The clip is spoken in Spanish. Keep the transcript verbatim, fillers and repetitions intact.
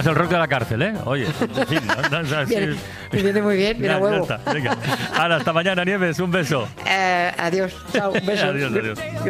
más el rock de la cárcel, ¿eh? Oye, en fin, no, no, no, así- Viene, me viene muy bien, mira Ya, ya huevo. está, venga. Ahora, hasta mañana, Nieves, un beso. Eh, adiós, chao, un beso. Adiós, adiós.